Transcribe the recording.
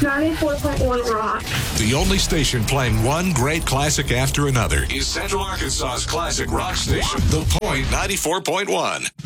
94.1 Rock. The only station playing one great classic after another is Central Arkansas's classic rock station, The Point 94.1.